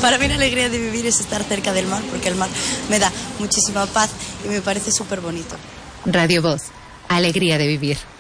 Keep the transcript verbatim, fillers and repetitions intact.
Para mí la alegría de vivir es estar cerca del mar, porque el mar me da muchísima paz y me parece súper bonito. Radio Voz, alegría de vivir.